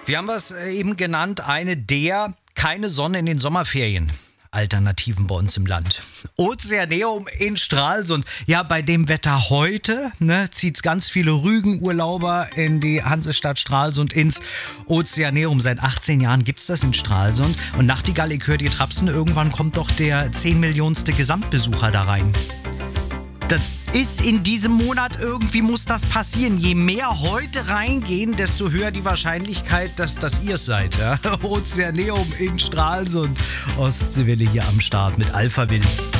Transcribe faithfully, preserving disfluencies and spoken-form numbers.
Wir haben es eben genannt, eine der keine Sonne in den Sommerferien Alternativen bei uns im Land. Ozeaneum in Stralsund. Ja, bei dem Wetter heute ne, zieht es ganz viele Rügenurlauber in die Hansestadt Stralsund ins Ozeaneum. Seit achtzehn Jahren gibt es das in Stralsund. Und Nachtigall, ich höre dir trapsen, irgendwann kommt doch der zehn Millionste Gesamtbesucher da rein. Das ist in diesem Monat, irgendwie muss das passieren. Je mehr heute reingehen, desto höher die Wahrscheinlichkeit, dass das ihr seid. Ja? Ozeaneum in Stralsund. Ostseewelle hier am Start mit Alpha Willi.